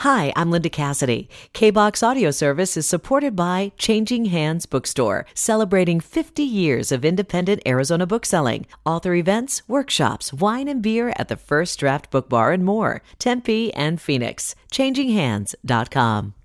Hi, I'm Linda Cassidy. KBOX Audio Service is supported by Changing Hands Bookstore, celebrating 50 years of independent Arizona bookselling. Author events, workshops, wine and beer at the First Draft Book Bar and more. Tempe and Phoenix. ChangingHands.com.